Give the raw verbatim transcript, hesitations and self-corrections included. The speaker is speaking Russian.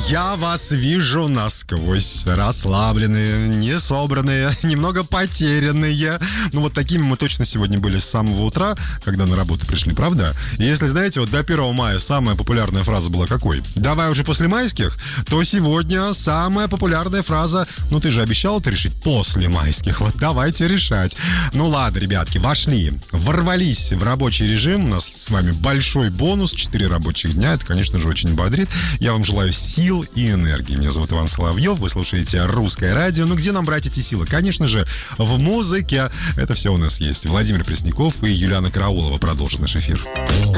Я вас вижу насквозь. Расслабленные, не собранные, немного потерянные. Ну, вот такими мы точно сегодня были с самого утра, когда на работу пришли, правда? И если, знаете, вот до первого мая самая популярная фраза была какой? Давай уже после майских? То сегодня самая популярная фраза: ну, ты же обещал это решить после майских. Вот давайте решать. Ну, ладно, ребятки, вошли, ворвались в рабочий режим. У нас с вами большой бонус, четыре рабочих дня. Это, конечно же, очень бодрит. Я вам желаю сил и энергии. Меня зовут Иван Соловьев, вы слушаете «Русское радио». Ну, где нам брать эти силы? Конечно же, в музыке. Это все у нас есть. Владимир Пресняков и Юлиана Караулова продолжат наш эфир.